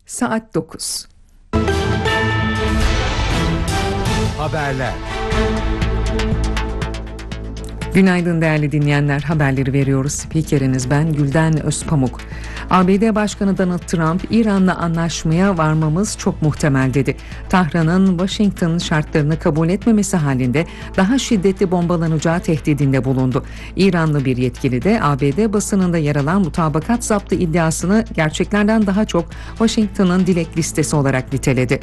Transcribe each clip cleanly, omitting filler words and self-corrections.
Saat 9. Haberler. Günaydın değerli dinleyenler, haberleri veriyoruz. Spikeriniz ben Gülden Özpamuk. ABD Başkanı Donald Trump, İran'la anlaşmaya varmamız çok muhtemel dedi. Tahran'ın Washington şartlarını kabul etmemesi halinde daha şiddetli bombalanacağı tehdidinde bulundu. İranlı bir yetkili de ABD basınında yer alan mutabakat zaptı iddiasını gerçeklerden daha çok Washington'ın dilek listesi olarak niteledi.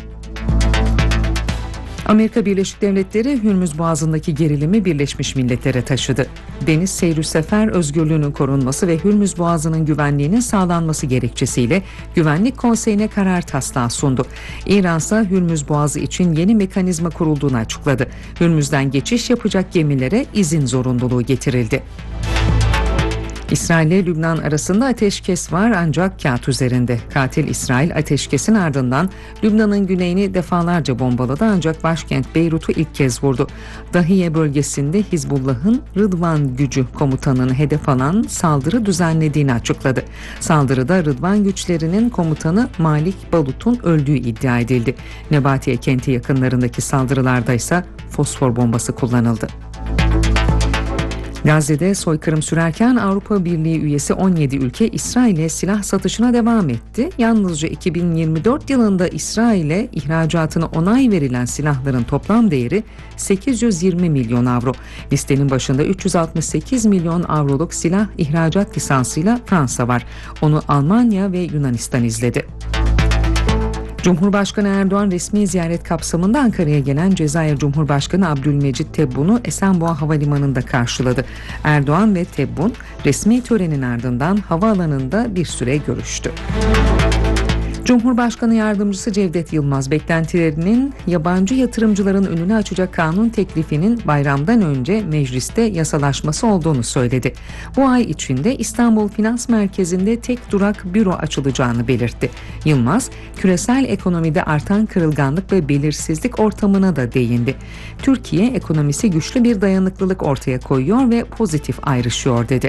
Amerika Birleşik Devletleri Hürmüz Boğazı'ndaki gerilimi Birleşmiş Milletler'e taşıdı. Deniz seyri sefer özgürlüğünün korunması ve Hürmüz Boğazı'nın güvenliğinin sağlanması gerekçesiyle Güvenlik Konseyi'ne karar taslağı sundu. İran ise Hürmüz Boğazı için yeni mekanizma kurulduğunu açıkladı. Hürmüz'den geçiş yapacak gemilere izin zorunluluğu getirildi. İsrail ile Lübnan arasında ateşkes var ancak kağıt üzerinde. Katil İsrail ateşkesin ardından Lübnan'ın güneyini defalarca bombaladı ancak başkent Beyrut'u ilk kez vurdu. Dahiye bölgesinde Hizbullah'ın Rıdvan gücü komutanını hedef alan saldırı düzenlediğini açıkladı. Saldırıda Rıdvan güçlerinin komutanı Malik Balut'un öldüğü iddia edildi. Nebatiye kenti yakınlarındaki saldırılarda ise fosfor bombası kullanıldı. Gazze'de soykırım sürerken Avrupa Birliği üyesi 17 ülke İsrail'e silah satışına devam etti. Yalnızca 2024 yılında İsrail'e ihracatına onay verilen silahların toplam değeri 820 milyon avro. Listenin başında 368 milyon avroluk silah ihracat lisansıyla Fransa var. Onu Almanya ve Yunanistan izledi. Cumhurbaşkanı Erdoğan resmi ziyaret kapsamında Ankara'ya gelen Cezayir Cumhurbaşkanı Abdülmecit Tebbun'u Esenboğa Havalimanı'nda karşıladı. Erdoğan ve Tebbun resmi törenin ardından havaalanında bir süre görüştü. Cumhurbaşkanı Yardımcısı Cevdet Yılmaz beklentilerinin yabancı yatırımcıların önünü açacak kanun teklifinin bayramdan önce mecliste yasalaşması olduğunu söyledi. Bu ay içinde İstanbul Finans Merkezi'nde tek durak büro açılacağını belirtti. Yılmaz, küresel ekonomide artan kırılganlık ve belirsizlik ortamına da değindi. Türkiye ekonomisi güçlü bir dayanıklılık ortaya koyuyor ve pozitif ayrışıyor dedi.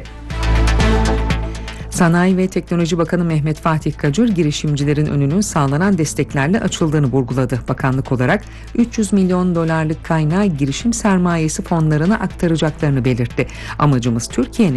Sanayi ve Teknoloji Bakanı Mehmet Fatih Kacır, girişimcilerin önünün sağlanan desteklerle açıldığını vurguladı. Bakanlık olarak 300 milyon dolarlık kaynağı girişim sermayesi fonlarına aktaracaklarını belirtti. Amacımız Türkiye'nin